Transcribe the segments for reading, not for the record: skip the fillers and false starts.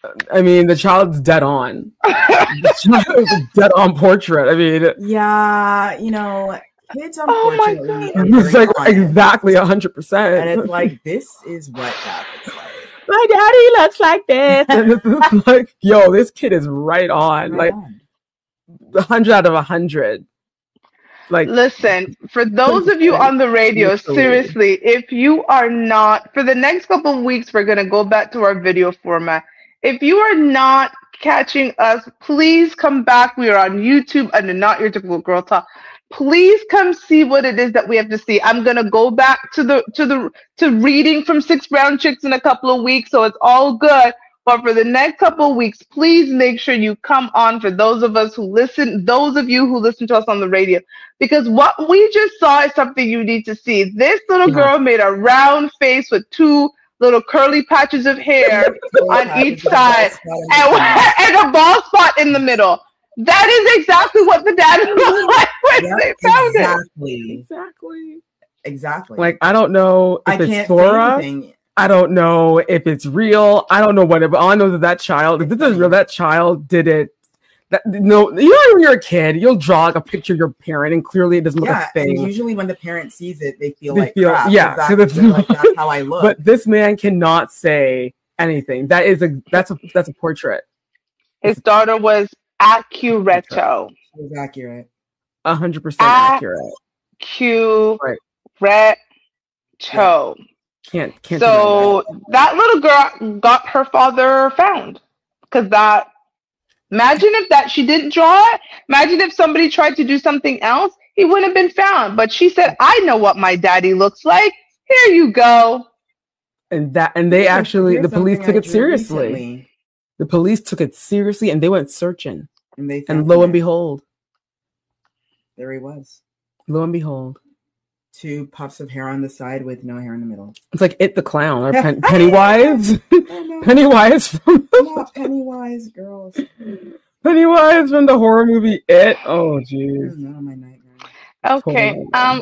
I mean, the child's dead on. The child is a dead on portrait. I mean, yeah, kids unfortunately are it's like honest. exactly 100%. And it's like, this is what dad looks like. My daddy looks like this. And it's like, yo, this kid is right on. Right like on. 100 out of 100. Like, listen, for those of you on the radio, seriously, if you are not, for the next couple of weeks, we're going to go back to our video format. If you are not catching us, please come back. We are on YouTube under Not Your Typical Girl Talk. Please come see what it is that we have to see. I'm gonna go back to reading from 6 Brown Chicks in a couple of weeks, so it's all good. But for the next couple of weeks, please make sure you come on for those of us who listen, those of you who listen to us on the radio, because what we just saw is something you need to see. This little girl made a round face with 2 little curly patches of hair on each side and a bald spot in the middle. That is exactly what the dad looked like when they found it. Exactly. Like, I don't know if it's Thora. I don't know if it's real. I don't know what it, but all I know that child, if this is real, that child did it. No, you know, when you're a kid, you'll draw like a picture of your parent, and clearly it doesn't look a thing. And usually when the parent sees it, they feel like crap. Yeah, that's how I look. But this man cannot say anything. That's a portrait. His daughter was Accuretto. It was accurate. 100% accurate. Accuretto. Can't. So that little girl got her father found, because that. Imagine if she didn't draw it. Imagine if somebody tried to do something else, he wouldn't have been found. But she said, "I know what my daddy looks like. Here you go." And they actually, the police took it seriously. Recently. The police took it seriously, and they went searching. And lo and behold, there he was. Lo and behold, 2 puffs of hair on the side with no hair in the middle. It's like It the Clown or Pennywise. Pennywise from not Pennywise, girls. Pennywise from the horror movie It. Oh jeez. My nightmare. Okay.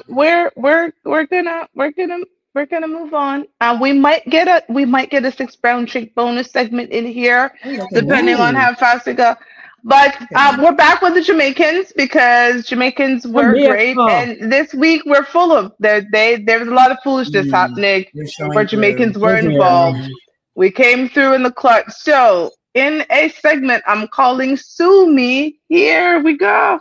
We're gonna move on. We might get a 6 Brown Chick bonus segment in here, depending on how fast we go. But we're back with the Jamaicans, because Jamaicans were great, and this week we're full of there's a lot of foolishness happening where Jamaicans were involved. We came through in the clutch. So in a segment I'm calling Sue Me, here we go.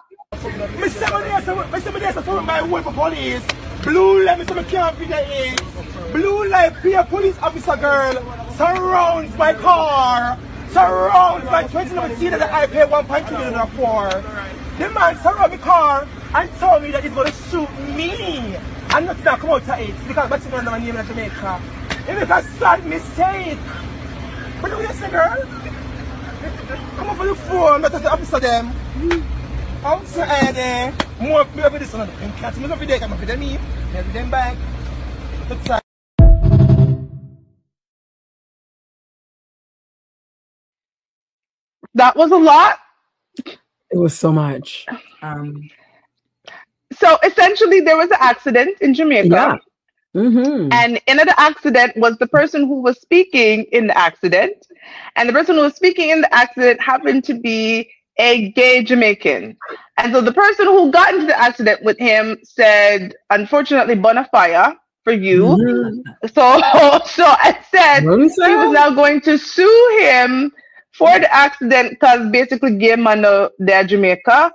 Blue light, so I can't be there. Blue light, peer police officer girl surrounds my car. Surrounds my 2011 seat that I pay 1.2 million for. The man surrounded my car and told me that he's going to shoot me. And nothing that come out of it, because that's not my name in Jamaica. It was a sad mistake. But look at this girl. Come up on the phone, not the officer them. Outside more of this one. Can't see me every day, come up with me. Every day back. That was a lot. It was so much. So essentially, there was an accident in Jamaica. Yeah. Mm-hmm. And in the accident was the person who was speaking in the accident. And the person who was speaking in the accident happened to be a gay Jamaican. And so the person who got into the accident with him said, unfortunately, bonafide for you. Mm-hmm. So I said he was now going to sue him for the accident, because basically gay man, they're Jamaica.